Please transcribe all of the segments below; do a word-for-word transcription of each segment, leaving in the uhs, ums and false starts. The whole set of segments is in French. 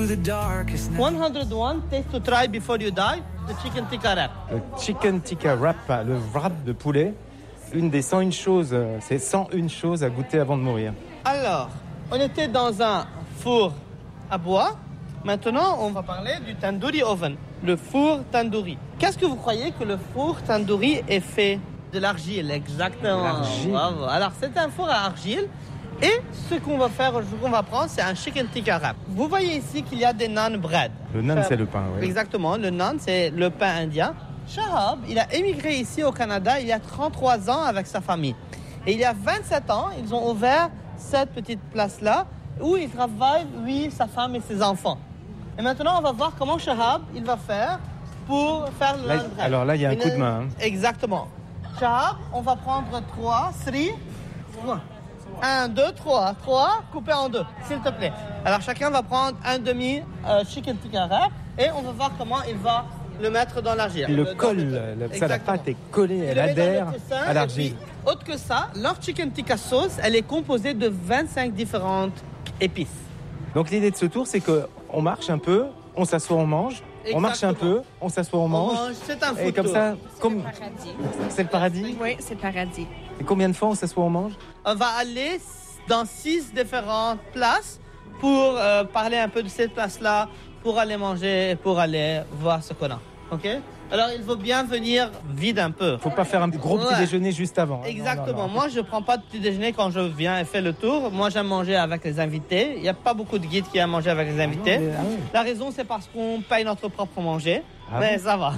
the darkest night. one oh one taste to try before you die, the chicken tikka wrap. Le chicken tikka wrap, le wrap de poulet, une des cent une choses, c'est cent une choses à goûter avant de mourir. Alors, on était dans un four à bois. Maintenant, on va parler du tandoori oven, le four tandoori. Qu'est-ce que vous croyez que le four tandoori est fait? De l'argile, exactement. L'argile. Bravo. Alors, c'est un four à argile. Et ce qu'on va faire, ce qu'on va prendre, c'est un chicken tikka wrap. Vous voyez ici qu'il y a des naan bread. Le naan, c'est le pain, oui. Exactement, le naan, c'est le pain indien. Shahab, il a émigré ici au Canada il y a trente-trois ans avec sa famille. Et il y a vingt-sept ans, ils ont ouvert cette petite place-là où il travaille, lui, sa femme et ses enfants. Et maintenant, on va voir comment Shahab, il va faire pour faire le Là, naan bread. alors là, il y a un Une- coup de main. Hein. Exactement. Shahab, on va prendre trois, three, trois. Un, deux, trois. Trois, coupé en deux, s'il te plaît. Alors, chacun va prendre un demi euh, chicken tikka wrap et on va voir comment il va le mettre dans l'argile. Il le Dans colle, le- la, ça, la Exactement. pâte est collée, Il elle le met dans le adhère coussin, à et l'argile. puis, autre que ça, leur chicken tikka sauce, elle est composée de vingt-cinq différentes épices. Donc l'idée de ce tour, c'est qu'on marche un peu, on s'assoit, on mange. On marche un Exactement. peu, on s'assoit, on mange. C'est un Et food comme tour. ça, comme... Paradis. c'est le paradis. Oui, c'est le paradis. Et combien de fois on s'assoit, on mange? On va aller dans six différentes places pour euh, parler un peu de cette place-là, pour aller manger, pour aller voir ce qu'on a. OK? Alors, il faut bien venir vide un peu. Faut pas faire un gros petit Ouais. déjeuner juste avant. hein. Exactement. Non, non, non. Moi, je prends pas de petit déjeuner quand je viens et fais le tour. Moi, j'aime manger avec les invités. Il n'y a pas beaucoup de guides qui aiment manger avec les invités. mais- ah oui. La raison, c'est parce qu'on paye notre propre manger. Ah mais bon ça va.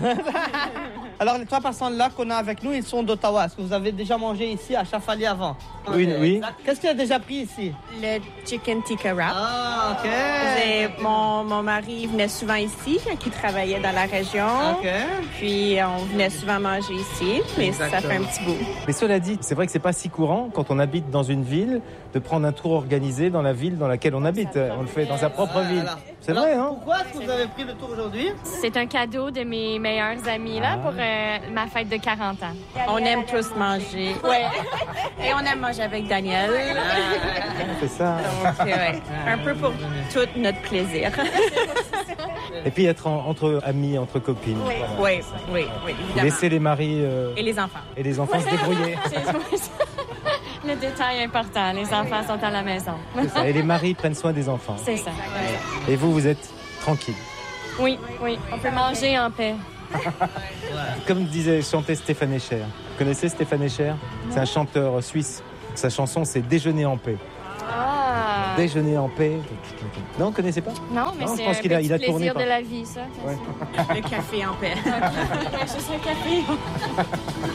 Alors, les trois personnes là qu'on a avec nous, ils sont d'Ottawa. Est-ce que vous avez déjà mangé ici à Chafali avant? Oui, Ok, oui. exact. Qu'est-ce que tu as déjà pris ici? Le chicken tikka wrap. Ah, OK. J'ai- Mon, mon mari venait souvent ici, qui travaillait dans la région. OK. Puis on venait souvent manger ici, mais ça fait un petit bout. Mais cela dit, c'est vrai que c'est pas si courant quand on habite dans une ville de prendre un tour organisé dans la ville dans laquelle on habite. On le fait dans sa propre Ah, ville. alors- C'est alors, vrai, hein? Pourquoi est-ce que vous avez pris le tour aujourd'hui? C'est un cadeau de mes meilleurs amis là, Ah. pour euh, ma fête de quarante ans. On aime tous manger. Ouais. Et on aime manger avec Daniel. C'est ça. Donc, ouais, un peu pour tout notre plaisir. Et puis être en- entre amis, entre copines. Oui, Voilà. oui, oui, oui, évidemment. Laisser les maris euh, Et les enfants. et les enfants se débrouiller. Le détail important, les enfants sont à la maison. C'est ça. Et les maris prennent soin des enfants. C'est ça. Et vous, vous êtes tranquille. Oui, oui, on peut manger en paix. Comme disait chantait Stéphane Echer. Vous connaissez Stéphane Echer? C'est un chanteur suisse. Sa chanson, c'est Déjeuner en paix. Ah! Déjeuner en paix. Non, vous ne connaissez pas? Non, mais Non, je c'est pense un qu'il a- petit il a tourné plaisir par- de la vie, ça. Ouais. Le café en paix. Juste un café.